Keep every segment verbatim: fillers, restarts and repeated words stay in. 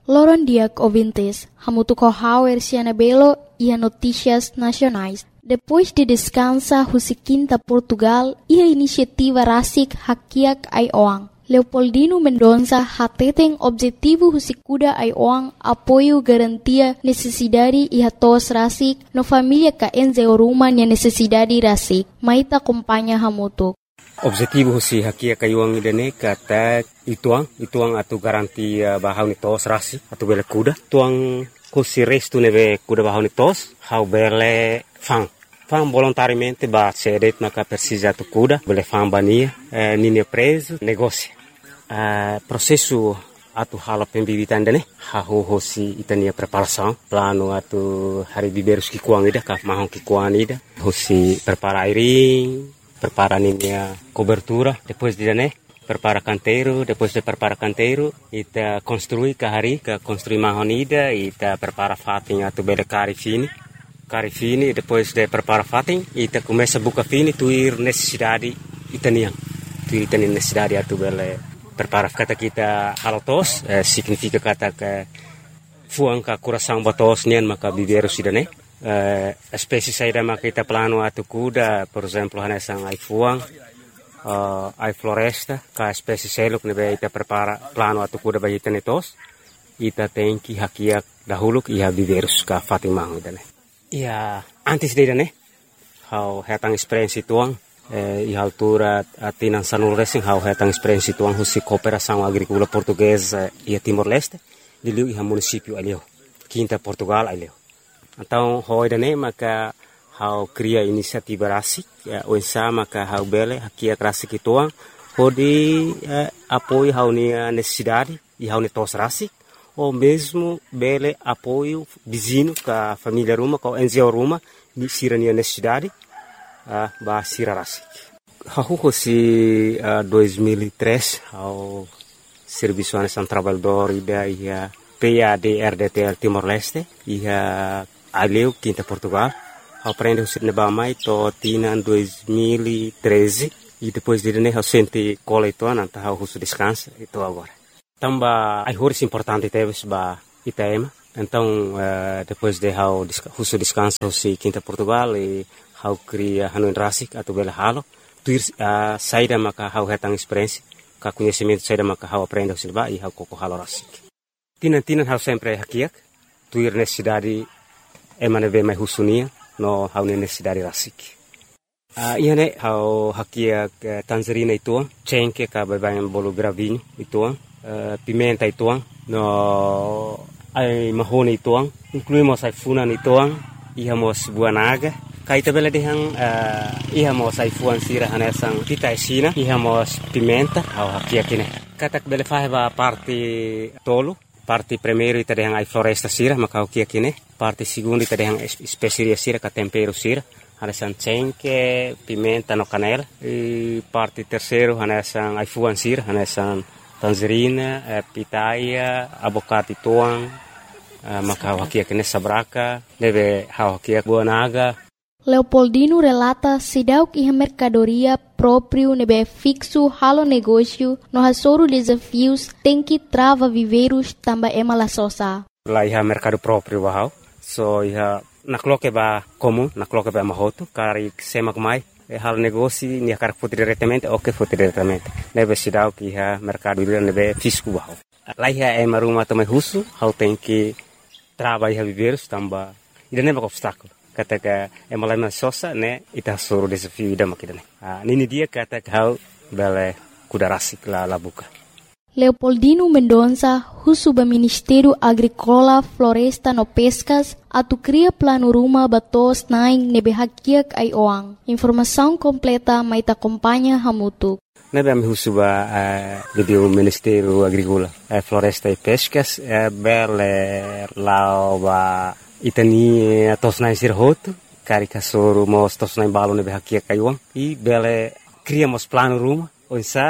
Loron Diak ouvintes, hamutuco hauer Cianabelo e a notícias nacionais. Depois de descansa Husiquinta Portugal e a iniciativa Rasik Hakiak Aioang. Leopoldino Mendonça hateten objetivo Husikuda Aioang apoio garantia necessidade e hatos Rasik no família ka enze oruma nia necessidade Rasik. Maita acompanha hamutuk. Objetivo husi Hakiak Aioang idane kata ituang, ituang atu garantia bahau ni tos Rasik atu bele kuda. Tuang husi restu neve kuda bahau ni tos, hau bele fang. Fam volontariamente ba cedet maka precisa tu cuda, bele fam bania, eh, nini preso, negócio. Eh, processo atu hala pembibitan dane, hahu hosi itania preparação, plano atu hari biberus ki kuang ida, ka mahong ki kuang ida, hosi prepara airing, prepara ninia cobertura, depois de dane, prepara canteiro, depois de prepara canteiro, ita construi ka hari, ka construi mahon ida, ita prepara fating atu bele cari fini. Cari fini, depois de prepara fating, ita começa a buca fini, tuir necessidade itaniang. Tuir itaniang necessidade atu bele prepara kata kita halotos, eh, significa kata ke fuang ka coração batos nian maka biberu sidane. Eh, espécie saída maka kita plano atu kuda, por exemplo, hanesang ai fuang, uh, ai floresta, ka espécie seluk nebe ita prepara plano atu kuda ba itane tos. Ita tem que hakiak dahuluk iha biberus ka fating mangu idane. Ia, antes de né, hau hetang experiência tuang, eh, e altura atinan sanul racing hau hetang experiência tuang husi cooperação agrícola portuguesa e Timor-Leste, de liu iha município alio, Quinta Portugal alio. Então, hoi dane maka hau cria inisiativa Rasik, eh, oinsa maka hau bele hakia Rasik tuang, hodi eh, apoio hau nia necessidade e hau netos Rasik. Ou mesmo bele apoio vizinho com a família Ruma, com a N Z O Ruma, de Sirania necessidade, uh, ba Sira Rasik. Hahu se uh, dois mil e três ao Serviço Nacional Trabalhador e da ia P A D R D T L Timor-Leste e a Aleu Quinta Portugal. Ao aprender o cinema mai to tina em dois mil e treze e depois de né ao sente cola então anta ao russo descansa então agora. Tamba ai horas importante teve ba Itaema. Então uh, depois de how russo descansa se Quinta Portugal e how cria Hanoi Rasik atau bela halo tuir uh, saída maka how hetang experiência ka conhecimento saída maka how aprende o silba e how koko halo Rasik. Tinan tinan how sempre hakiak tuir necessidade emane ve mai husunia no how necessidade Rasik. Uh, ia ne how hakiak uh, Tanzania itu cengke ka babayan bolo gravinho itu Uh, pimenta ituang no ai mahone ituang incluímos ai funan ituang ihamos buanaga kaita bela dehang uh, ihamos ai fuan sira hanesang kita esina ihamos pimenta au hakia kine katak bela fahba parte tolo parte primeiro ita dehang ai floresta sira maka hakia kine parte segundo ita dehang especiaria sira ka tempero sira hanesang cengke pimenta no canela e parte terceiro hanesang ai fuan sira hanesang tangerina, eh, pitaia, abocate tuang, eh, maka hakia kene sabraka, deve hakia buanaga. Leopoldino relata sidauk iha mercadoria próprio nebe fixo halo negócio no hasoro desafios tem que trava viveiros tamba ema la sosa. Lá iha mercado próprio bahau, so iha nakloke ba comum, nakloke ba mahoto, kari semak mai. E hal negócio ni akar foto diretamente ou que foto diretamente nebe sidau que ha mercado livre nebe fisco bahau lá é uma ruma também russo hal tem que trabalhar viver tamba ida nebe obstáculo kata que é uma lema sosa né ita soro desafio ida makidane ah nini dia kata que hal bele kuda Rasik la la buka. Leopoldino Mendonça, russo do Ministério Agrícola, Floresta no Pescas, atu cria plano ruma batos naing nebe hakiak Aioang. Informação completa mai ta acompanha hamutuk. Nebe am russo ba uh, do Ministério Agrícola, uh, Floresta e Pescas, uh, bele lao ba itani tos naing sirhoto, karika soro mos tos naing balo nebe hakiak Aioang e bele criamos plano ruma. Onsa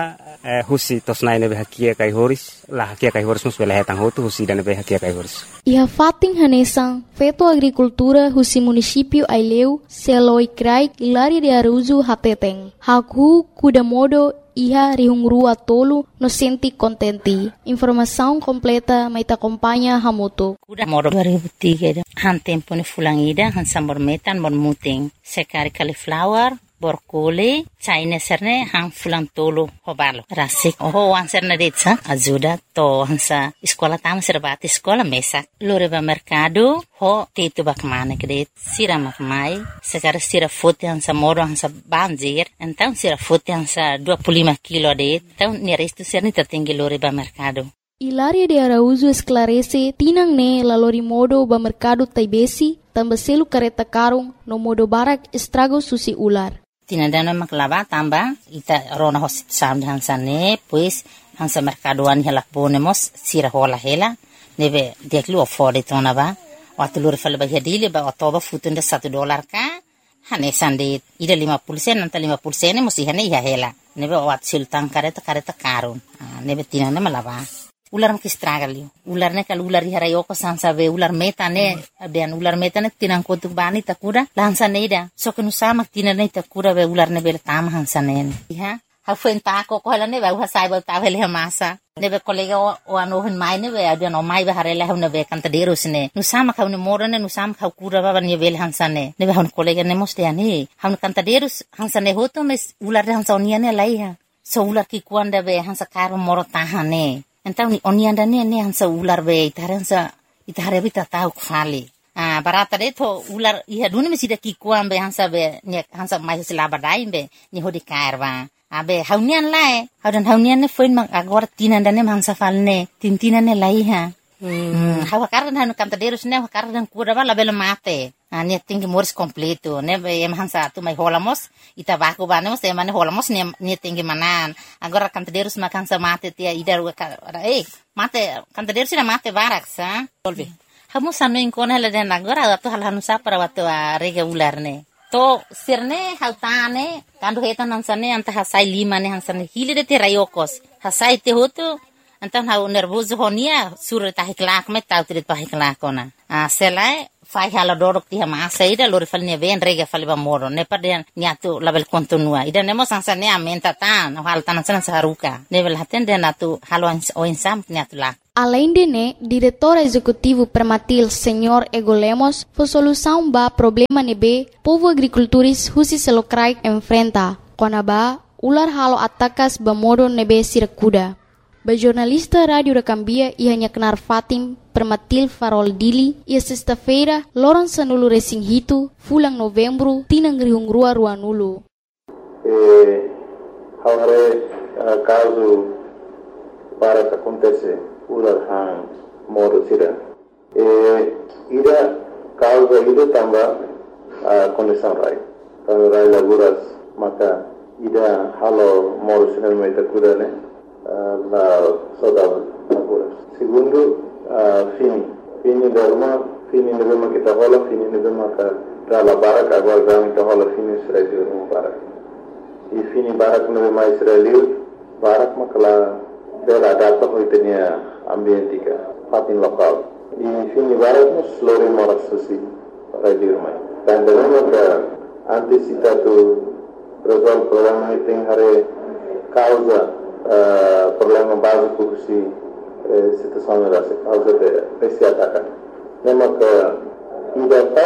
eh, husi tosnai nebe hakia kai horis la hakia kai horis mus bela hetang hotu husi dan nebe hakia kai horis. Iha fating hanesang feto agricultura husi município Aileu seloi krai Hilaria de Araújo hateteng. Haku kuda modo iha rihungrua tolu no senti contenti. Informação completa mai ta acompanha Hamutu. Kuda modo dua ribu tiga han tempo ni fulangida han sambor metan bon muting sekari cauliflower borkole China serne hang fulang tolo hobalo rasik oh wan serne detsa ajuda to hansa sekolah tama serbati sekolah mesak loreba mercado ho tetu bakmane kede sira makmai sekarang sira foto hansa moro hansa banjir então sira foto hansa dua puluh lima kilo de então ni resto serni tertinggi loreba mercado. Hilaria de Araújo esclarece tinang ne lalori modo ba mercado taibesi tambah selu kareta karung no modo barak estrago susi ular. Tinadana maklava tamba ita rona hosit sound hansane pues hansa mercadoan hela ponemos sira hola hela neve deklu afford tona ba watulur fal ba hedile ba otoba futunda satu dolar ka hane sande ida lima puluh sen nanta lima puluh sen musi hane ya hela neve wat sultan kareta kareta karun neve tinana malava ular maki stragalio ular ne kal ular hara yoko sansa be ular meta ne ben ular meta ne tinang kotuk bani takura lansa neida so kenu sama tinane takura be ular ne bel tam hansa ne ha ha fen ta ko ko ne be ha sai ba ta vele masa ne be kolega o ano hen mai ne be ada no mai be harela ne be kan taderos ne nu sama ka ne morane nu sama ka kura ba ne bel hansa ne ne be han kolega ne moste ani han kan taderos hansa ne hoto mes ular hansa onia ne lai ha so ular ki kuanda be hansa karo moro tahane. Então ni onianda ne ne hansa ular be itaransa itare bita tau khali ah barata de to ular iha duni mesida ki kuam be hansa be ne hansa mai sila badai be ni hodi karwa abe haunian lae haudan haunian ne foin mang agora tinanda ne hansa falne tintina ne lai ha hmm hawa kardan hanu kanta derus ne hawa kardan kura bala bela mate ah ne tingi moris completo ne be em hansa tu mai holamos ita baku banemos e mane holamos ne ne tingi manan agora kanta derus makan sa mate tia idar eh mate kanta derus na mate barak sa volve hamu sanu inkona le den agora atu hal hanu sa para watu rega ular ne to sirne hautane kandu hetan hansane anta hasai lima ne hansane hile de te rayokos hasai te hotu antan hau nervoso honia sur ta hiklak me tau trit pa hiklak kona a selai fai hala dorok ti hama saida lori falne ven rega faliba moro ne paden niatu label kontinua ida nemo sansane amenta tan hal tan san saruka nevel haten de natu halo o insam niatu la. Além de né, diretor executivo Permatil, senhor Ego Lemos, foi solução ba problema nebe povo agricultores husi selokrai enfrenta. Konaba ular halo atakas ba modo nebe sirakuda. Ba jornalista Radio da Cambia ia hanya kenar Fatim Permatil Farol Dili ia sexta-feira loron sanulu resing hitu fulang novembro tinang rihungrua ruanulu. Eh, haware uh, caso para que acontece ular hang modo sira. Eh, ida causa ida tamba uh, condição rai. Kalau rai laguras maka ida halo modo sira meta kuda ne uh, la soda laguras. Segundo uh, fini. Fini darma fini nebema kita hola fini nebema ka rala barak agora gami ka hola fini Israel no barak. E fini barak nebema Israel barak makala bela data hoitenia ambientika fatin lokal. E fini barak no slore moras susi radio mai. Dan dalam ka antisipatu resolve problema iting hare causa uh, problema básico si situação era causa de esse ataque. Lembra que ida